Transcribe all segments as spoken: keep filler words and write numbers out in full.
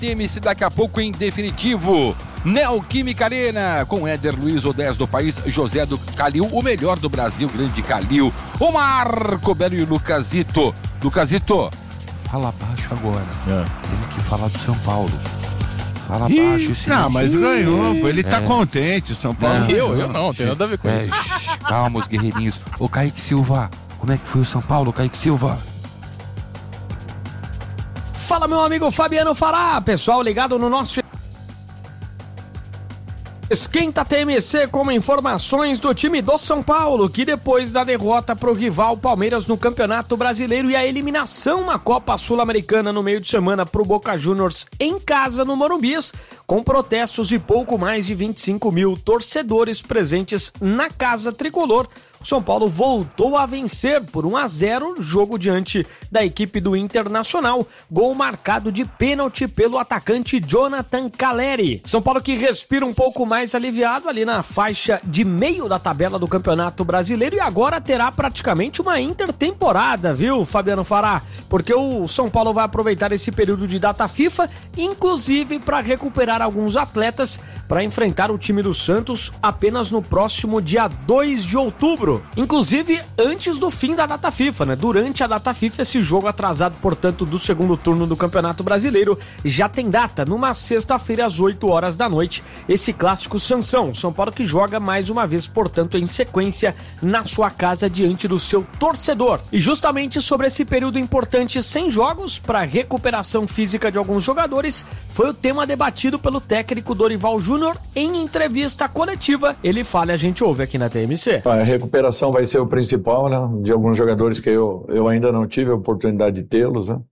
T M C daqui a pouco em definitivo. Neoquímica Arena, com Éder Luiz, o dez do país, José do Calil, o melhor do Brasil, grande Calil, o Marco Belo e o Lucasito. Lucasito, fala baixo agora. É. Tem que falar do São Paulo. Fala Ih, baixo. Esse não, mas ganhou, pô. Ele é. tá contente, o São Paulo. Não, eu, eu não, tem nada a ver com é, isso. Calma, os guerreirinhos. Ô, Kaique Silva, como é que foi o São Paulo, Kaique Silva? Fala, meu amigo Fabiano Fará, pessoal ligado no nosso Esquenta T M C com informações do time do São Paulo, que depois da derrota para o rival Palmeiras no Campeonato Brasileiro e a eliminação na Copa Sul-Americana no meio de semana para o Boca Juniors em casa no Morumbis, com protestos de pouco mais de vinte e cinco mil torcedores presentes na Casa Tricolor, o São Paulo voltou a vencer por um a zero, jogo diante da equipe do Internacional, gol marcado de pênalti pelo atacante Jonathan Calleri. São Paulo que respira um pouco mais aliviado ali na faixa de meio da tabela do Campeonato Brasileiro e agora terá praticamente uma intertemporada, viu, Fabiano Fará? Porque o São Paulo vai aproveitar esse período de data FIFA, inclusive para recuperar alguns atletas para enfrentar o time do Santos apenas no próximo dia dois de outubro. Inclusive antes do fim da data FIFA, né? Durante a data FIFA, esse jogo atrasado, portanto, do segundo turno do Campeonato Brasileiro, já tem data, numa sexta-feira às oito horas da noite, esse clássico Sansão. São Paulo que joga mais uma vez, portanto, em sequência na sua casa diante do seu torcedor. E justamente sobre esse período importante sem jogos, para recuperação física de alguns jogadores, foi o tema debatido pelo técnico Dorival Júnior em entrevista coletiva. Ele fala e a gente ouve aqui na T M C. A recuperação vai ser o principal, né? De alguns jogadores que eu, eu ainda não tive a oportunidade de tê-los, né?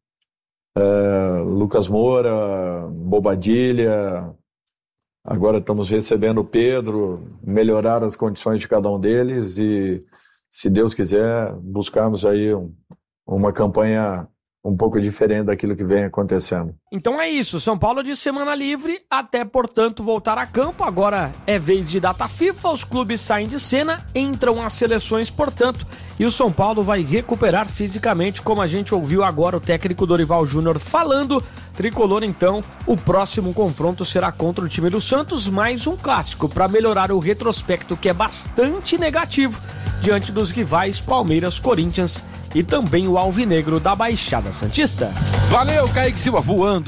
É, Lucas Moura, Bobadilha, agora estamos recebendo o Pedro, melhorar as condições de cada um deles e, se Deus quiser, buscarmos aí um, uma campanha um pouco diferente daquilo que vem acontecendo. Então é isso, São Paulo de semana livre, até portanto voltar a campo. Agora é vez de data FIFA, os clubes saem de cena, entram as seleções, portanto, e o São Paulo vai recuperar fisicamente, como a gente ouviu agora o técnico Dorival Júnior falando. Tricolor, então, o próximo confronto será contra o time do Santos, mais um clássico para melhorar o retrospecto, que é bastante negativo diante dos rivais Palmeiras, Corinthians e também o Alvinegro da Baixada Santista. Valeu, Kaique Silva, voando.